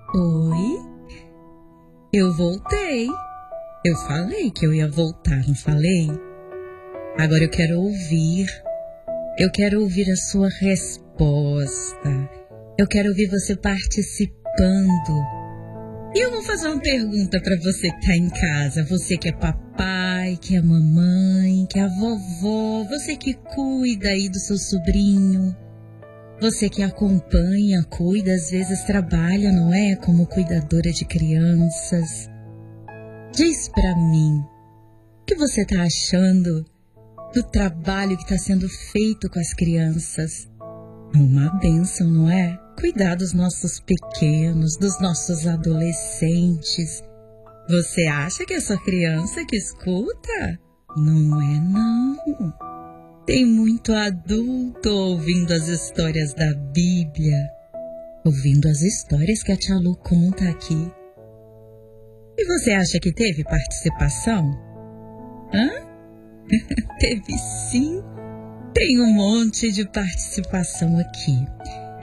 Oi, eu voltei. Eu falei que eu ia voltar, não falei? Agora eu quero ouvir. Eu quero ouvir a sua resposta. Eu quero ouvir você participando. E eu vou fazer uma pergunta para você que tá em casa. Você que é papai, que é mamãe, que é a vovó. Você que cuida aí do seu sobrinho. Você que acompanha, cuida, às vezes trabalha, não é? Como cuidadora de crianças. Diz pra mim, o que você tá achando do trabalho que está sendo feito com as crianças? Uma bênção, não é? Cuidar dos nossos pequenos, dos nossos adolescentes. Você acha que é só criança que escuta? Não é, não. Tem muito adulto ouvindo as histórias da Bíblia, ouvindo as histórias que a Tia Lu conta aqui. E você acha que teve participação? Teve sim. Tem um monte de participação aqui.